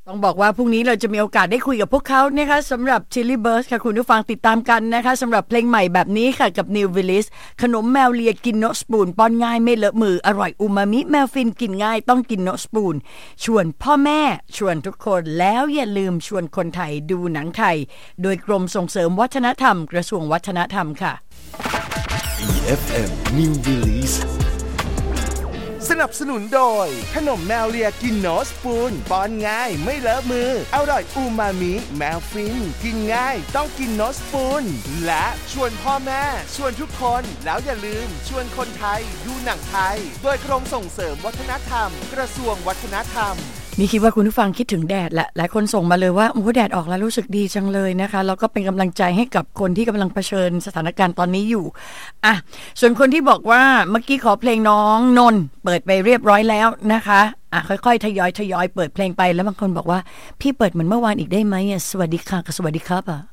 ต้องบอกว่าพรุ่งนี้เราจะมีโอกาสได้คุยกับพวกเขานะคะสำหรับ Chili Burst ค่ะคุณผู้ฟังติดตามกันนะคะสำหรับเพลงใหม่แบบนี้ค่ะกับ New Willis ขนมแมวเลียกินโนสปูนป้อนง่ายไม่เลอะมืออร่อยอูมามิแมวฟินกินง่ายต้องกินโนสปูนชวนพ่อแม่ชวนทุกคนแล้วอย่าลืมชวนคนไทยดูหนังไทยโดยกรมส่งเสริมวัฒนธรรมกระทรวงวัฒนธรรมค่ะ EFM New Willisสนับสนุนโดยขนมแมวเลียกินโนสปูนป้อนง่ายไม่เลอะมืออร่อยอูมามิแมวฟินกินง่ายต้องกินโนสปูนและชวนพ่อแม่ชวนทุกคนแล้วอย่าลืมชวนคนไทยดูหนังไทยโดยกรมส่งเสริมวัฒนธรรมกระทรวงวัฒนธรรมนี่คิดว่าคุณผู้ฟังคิดถึงแดดแหละหลายคนส่งมาเลยว่าโอ้แดดออกแล้วรู้สึกดีจังเลยนะคะแล้วก็เป็นกำลังใจให้กับคนที่กำลังเผชิญสถานการณ์ตอนนี้อยู่อ่ะส่วนคนที่บอกว่าเมื่อกี้ขอเพลงน้องนนท์เปิดไปเรียบร้อยแล้วนะคะค่อยๆทยอยเปิดเพลงไปแล้วบางคนบอกว่าพี่เปิดเหมือนเมื่อวานอีกได้ไหมสวัสดีค่ะกับสวัสดีครับ